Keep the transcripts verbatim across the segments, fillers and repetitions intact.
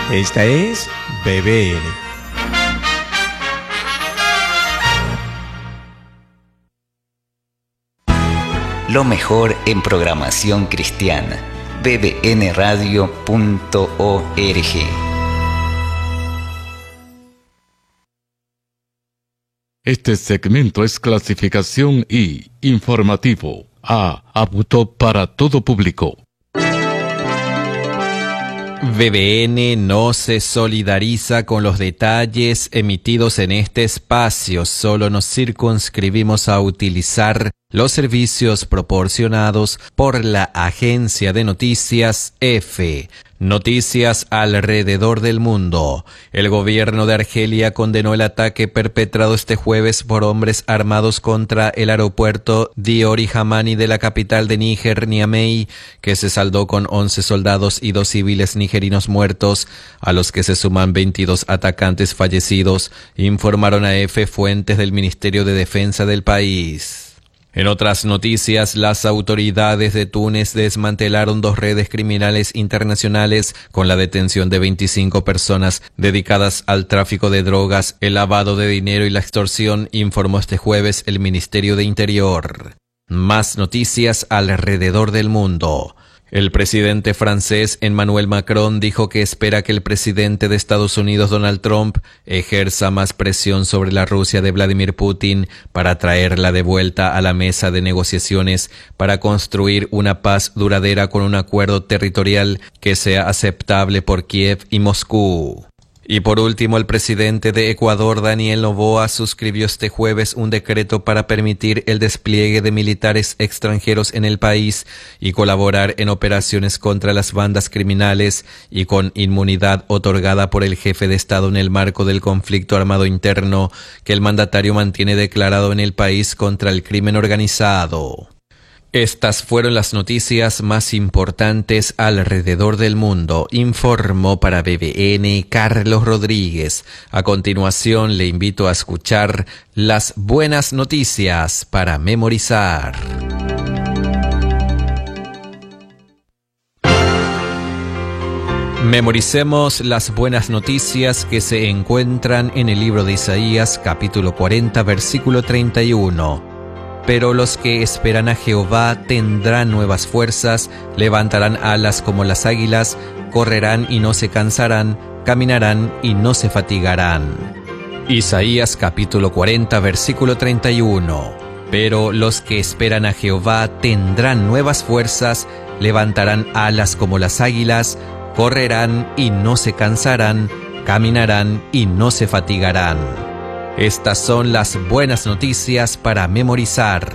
Esta es B B N. Lo mejor en programación cristiana. b b n radio punto org. Este segmento es clasificación I, informativo, A, apto para todo público. B B N no se solidariza con los detalles emitidos en este espacio, solo nos circunscribimos a utilizar los servicios proporcionados por la agencia de noticias EFE. Noticias alrededor del mundo. El gobierno de Argelia condenó el ataque perpetrado este jueves por hombres armados contra el aeropuerto Diori Hamani de la capital de Níger, Niamey, que se saldó con once soldados y dos civiles nigerinos muertos, a los que se suman veintidós atacantes fallecidos, informaron a EFE fuentes del Ministerio de Defensa del país. En otras noticias, las autoridades de Túnez desmantelaron dos redes criminales internacionales con la detención de veinticinco personas dedicadas al tráfico de drogas, el lavado de dinero y la extorsión, informó este jueves el Ministerio de Interior. Más noticias alrededor del mundo. El presidente francés Emmanuel Macron dijo que espera que el presidente de Estados Unidos Donald Trump ejerza más presión sobre la Rusia de Vladimir Putin para traerla de vuelta a la mesa de negociaciones para construir una paz duradera con un acuerdo territorial que sea aceptable por Kiev y Moscú. Y por último, el presidente de Ecuador, Daniel Noboa, suscribió este jueves un decreto para permitir el despliegue de militares extranjeros en el país y colaborar en operaciones contra las bandas criminales, y con inmunidad otorgada por el jefe de Estado en el marco del conflicto armado interno que el mandatario mantiene declarado en el país contra el crimen organizado. Estas fueron las noticias más importantes alrededor del mundo, informó para B B N Carlos Rodríguez. A continuación le invito a escuchar las buenas noticias para memorizar. Memoricemos las buenas noticias que se encuentran en el libro de Isaías, capítulo cuarenta, versículo treinta y uno. Pero los que esperan a Jehová tendrán nuevas fuerzas, levantarán alas como las águilas, correrán y no se cansarán, caminarán y no se fatigarán. Isaías capítulo cuarenta, versículo treinta y uno. Pero los que esperan a Jehová tendrán nuevas fuerzas, levantarán alas como las águilas, correrán y no se cansarán, caminarán y no se fatigarán. Estas son las buenas noticias para memorizar.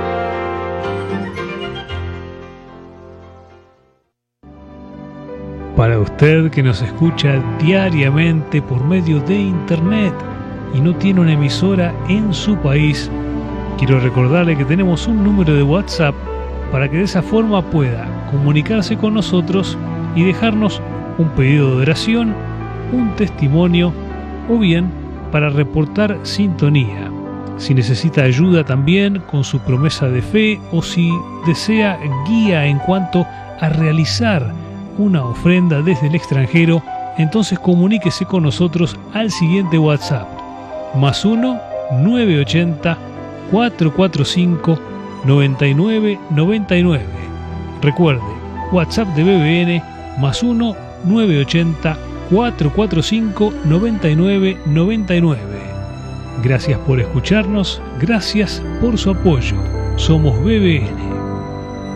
Para usted que nos escucha diariamente por medio de internet y no tiene una emisora en su país, quiero recordarle que tenemos un número de WhatsApp para que de esa forma pueda comunicarse con nosotros y dejarnos un pedido de oración, un testimonio o bien para reportar sintonía. Si necesita ayuda también con su promesa de fe o si desea guía en cuanto a realizar una ofrenda desde el extranjero, entonces comuníquese con nosotros al siguiente WhatsApp: más uno nueve ochenta cuatro cuatro cinco nueve nueve nueve nueve. Recuerde, WhatsApp de B B N más uno nueve ochenta cuatro cuatro cinco nueve nueve nueve nueve. Gracias por escucharnos, gracias por su apoyo. Somos B B N.